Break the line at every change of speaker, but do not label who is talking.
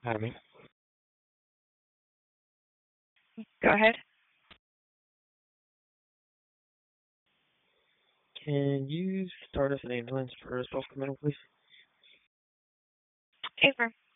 Academy.
Go ahead.
Can you start us an ambulance for a self-committal, please?
Affirm.